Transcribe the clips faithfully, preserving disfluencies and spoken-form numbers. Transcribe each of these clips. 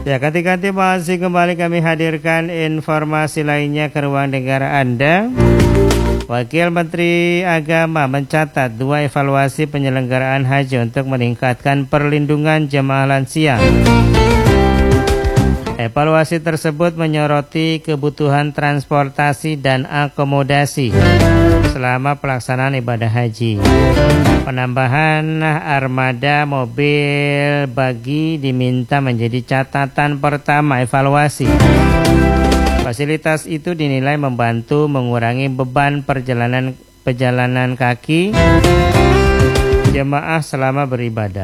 Ya, ganti-ganti masih kembali kami hadirkan informasi lainnya ke ruang dengar Anda. Wakil Menteri Agama mencatat dua evaluasi penyelenggaraan haji untuk meningkatkan perlindungan jemaah lansia. Evaluasi tersebut menyoroti kebutuhan transportasi dan akomodasi selama pelaksanaan ibadah haji. Penambahan armada mobil bagi diminta menjadi catatan pertama evaluasi. Fasilitas itu dinilai membantu mengurangi beban perjalanan perjalanan kaki jemaah selama beribadah.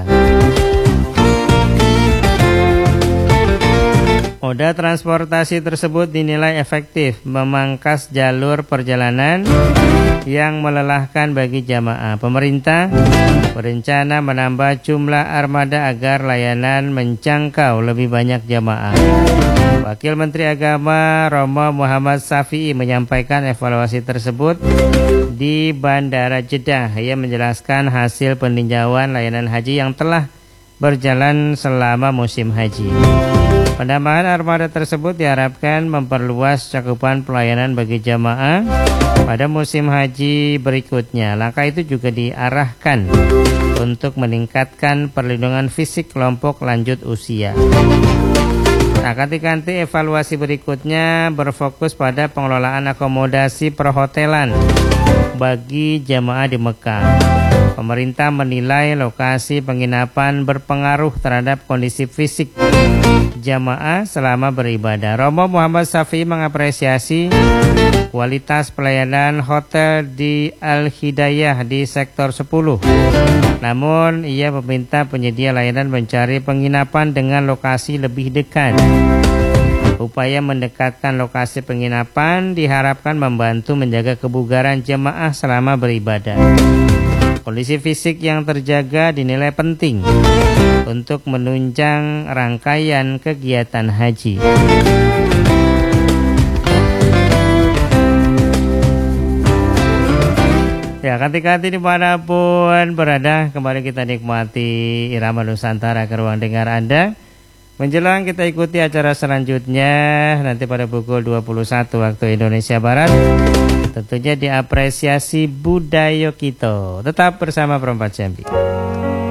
Moda transportasi tersebut dinilai efektif memangkas jalur perjalanan yang melelahkan bagi jamaah. Pemerintah berencana menambah jumlah armada agar layanan menjangkau lebih banyak jamaah. Wakil Menteri Agama Romo Muhammad Safi'i menyampaikan evaluasi tersebut di Bandara Jeddah. Ia menjelaskan hasil peninjauan layanan haji yang telah berjalan selama musim haji. Penambahan armada tersebut diharapkan memperluas cakupan pelayanan bagi jamaah pada musim haji berikutnya. Langkah itu juga diarahkan untuk meningkatkan perlindungan fisik kelompok lanjut usia. Nah, ganti-ganti evaluasi berikutnya berfokus pada pengelolaan akomodasi perhotelan bagi jamaah di Mekah. Pemerintah menilai lokasi penginapan berpengaruh terhadap kondisi fisik jamaah selama beribadah. Romo Muhammad Safi'i mengapresiasi kualitas pelayanan hotel di Al-Hidayah di sektor sepuluh. Namun, ia meminta penyedia layanan mencari penginapan dengan lokasi lebih dekat. Upaya mendekatkan lokasi penginapan diharapkan membantu menjaga kebugaran jemaah selama beribadah. Kondisi fisik yang terjaga dinilai penting untuk menunjang rangkaian kegiatan haji. Ya, ganti-ganti dimanapun berada, kembali kita nikmati irama Nusantara ke ruang dengar Anda. Menjelang kita ikuti acara selanjutnya nanti pada pukul dua puluh satu waktu Indonesia Barat. Tentunya diapresiasi budaya kita. Tetap bersama Perempat Jambi.